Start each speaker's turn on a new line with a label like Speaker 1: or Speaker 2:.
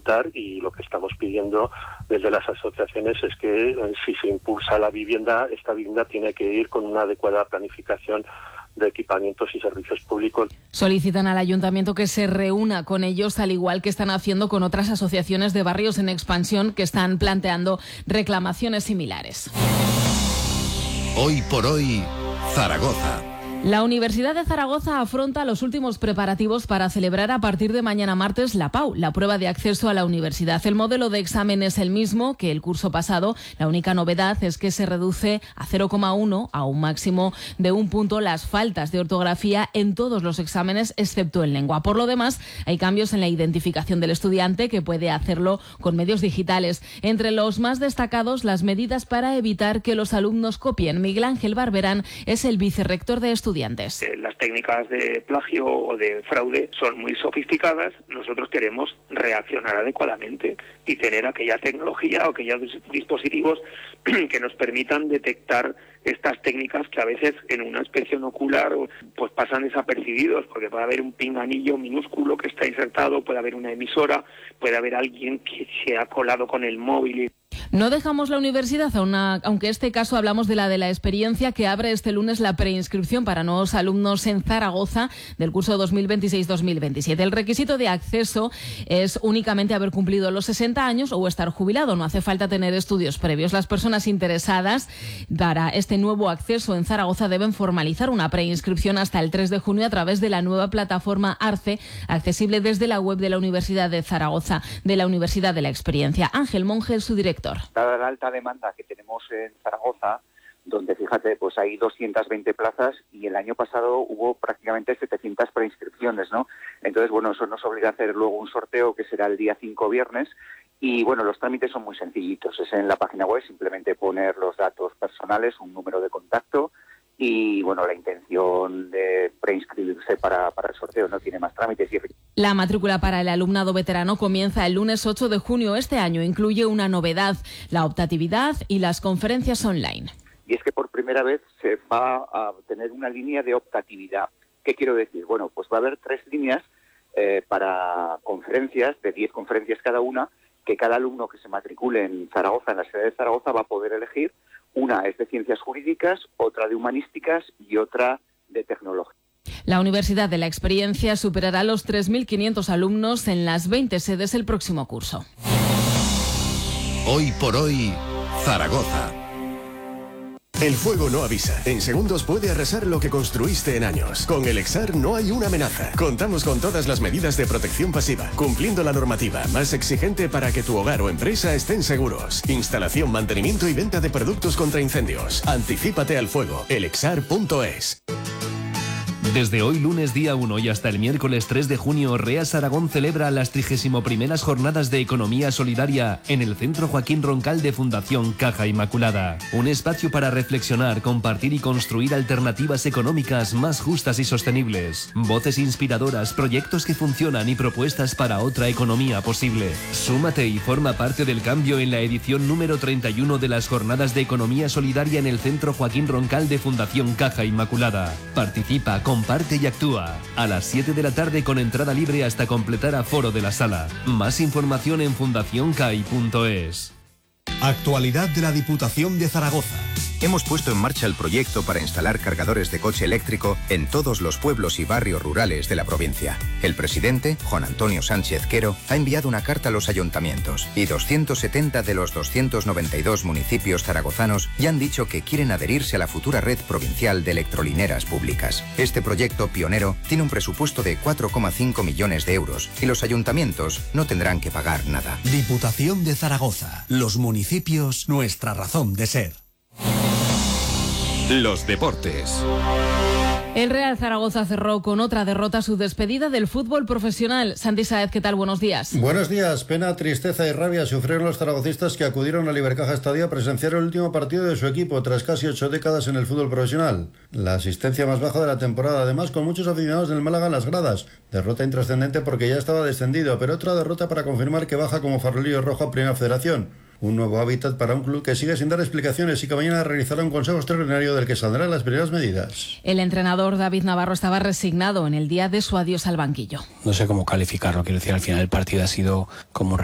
Speaker 1: ejecutar, y lo que estamos pidiendo desde las asociaciones es que si se impulsa la vivienda, esta vivienda tiene que ir con una adecuada planificación de equipamientos y servicios públicos.
Speaker 2: Solicitan al ayuntamiento que se reúna con ellos, al igual que están haciendo con otras asociaciones de barrios en expansión que están planteando reclamaciones similares.
Speaker 3: Hoy por hoy, Zaragoza.
Speaker 2: La Universidad de Zaragoza afronta los últimos preparativos para celebrar a partir de mañana martes la PAU, la prueba de acceso a la universidad. El modelo de examen es el mismo que el curso pasado. La única novedad es que se reduce a 0,1 a un máximo de 1 punto las faltas de ortografía en todos los exámenes, excepto en lengua. Por lo demás, hay cambios en la identificación del estudiante, que puede hacerlo con medios digitales. Entre los más destacados, las medidas para evitar que los alumnos copien. Miguel Ángel Barberán es el vicerrector de estudiantes.
Speaker 4: Las técnicas de plagio o de fraude son muy sofisticadas. Nosotros queremos reaccionar adecuadamente y tener aquella tecnología o aquellos dispositivos que nos permitan detectar estas técnicas que a veces en una inspección ocular pues pasan desapercibidos, porque puede haber un pinganillo minúsculo que está insertado, puede haber una emisora, puede haber alguien que se ha colado con el móvil.
Speaker 2: No dejamos la universidad, aunque en este caso hablamos de la experiencia, que abre este lunes la preinscripción para nuevos alumnos en Zaragoza del curso 2026-2027. El requisito de acceso es únicamente haber cumplido los 60 años o estar jubilado. No hace falta tener estudios previos. Las personas interesadas para este nuevo acceso en Zaragoza deben formalizar una preinscripción hasta el 3 de junio a través de la nueva plataforma ARCE, accesible desde la web de la Universidad de Zaragoza, de la Universidad de la Experiencia. Ángel Monge, su director.
Speaker 5: Dada la alta demanda que tenemos en Zaragoza, donde fíjate, pues hay 220 plazas y el año pasado hubo prácticamente 700 preinscripciones, ¿no? Entonces, bueno, eso nos obliga a hacer luego un sorteo que será el día 5 viernes y, bueno, los trámites son muy sencillitos. Es en la página web, simplemente poner los datos personales, un número de contacto y, bueno, la intención de preinscribirse para el sorteo. No tiene más trámites.
Speaker 2: La matrícula para el alumnado veterano comienza el lunes 8 de junio. Este año incluye una novedad: la optatividad y las conferencias online.
Speaker 5: Y es que por primera vez se va a tener una línea de optatividad. ¿Qué quiero decir? Bueno, pues va a haber 3 líneas para conferencias, de 10 conferencias cada una, que cada alumno que se matricule en Zaragoza, en la sede de Zaragoza, va a poder elegir. Una es de ciencias jurídicas, otra de humanísticas y otra de tecnología.
Speaker 2: La Universidad de la Experiencia superará los 3.500 alumnos en las 20 sedes el próximo curso.
Speaker 3: Hoy por hoy, Zaragoza.
Speaker 6: El fuego no avisa. En segundos puede arrasar lo que construiste en años. Con el Exar no hay una amenaza. Contamos con todas las medidas de protección pasiva, cumpliendo la normativa más exigente para que tu hogar o empresa estén seguros. Instalación, mantenimiento y venta de productos contra incendios. Anticípate al fuego. elexar.es.
Speaker 7: Desde hoy lunes día 1 y hasta el miércoles 3 de junio, Reas Aragón celebra las 31ª Jornadas de Economía Solidaria en el Centro Joaquín Roncal de Fundación Caja Inmaculada. Un espacio para reflexionar, compartir y construir alternativas económicas más justas y sostenibles. Voces inspiradoras, proyectos que funcionan y propuestas para otra economía posible. Súmate y forma parte del cambio en la edición número 31 de las Jornadas de Economía Solidaria en el Centro Joaquín Roncal de Fundación Caja Inmaculada. Participa, comparte y actúa. A las 7 de la tarde con entrada libre hasta completar aforo de la sala. Más información en fundacioncai.es.
Speaker 8: Actualidad de la Diputación de Zaragoza.
Speaker 9: Hemos puesto en marcha el proyecto para instalar cargadores de coche eléctrico en todos los pueblos y barrios rurales de la provincia. El presidente, Juan Antonio Sánchez Quero, ha enviado una carta a los ayuntamientos y 270 de los 292 municipios zaragozanos ya han dicho que quieren adherirse a la futura red provincial de electrolineras públicas. Este proyecto pionero tiene un presupuesto de 4,5 millones de euros y los ayuntamientos no tendrán que pagar nada.
Speaker 8: Diputación de Zaragoza. Los municipios, nuestra razón de ser.
Speaker 3: Los deportes.
Speaker 2: El Real Zaragoza cerró con otra derrota su despedida del fútbol profesional. Santi Sáez, ¿qué tal? Buenos días.
Speaker 10: Buenos días. Pena, tristeza y rabia sufrieron los zaragocistas que acudieron al Ibercaja Estadio a presenciar el último partido de su equipo tras casi 8 décadas en el fútbol profesional. La asistencia más baja de la temporada, además con muchos aficionados del Málaga en las gradas. Derrota intrascendente porque ya estaba descendido, pero otra derrota para confirmar que baja como farolillo rojo a Primera Federación. Un nuevo hábitat para un club que sigue sin dar explicaciones y que mañana realizará un consejo extraordinario del que saldrán las primeras medidas.
Speaker 2: El entrenador David Navarro estaba resignado en el día de su adiós al banquillo.
Speaker 11: No sé cómo calificarlo, quiero decir, al final el partido ha sido como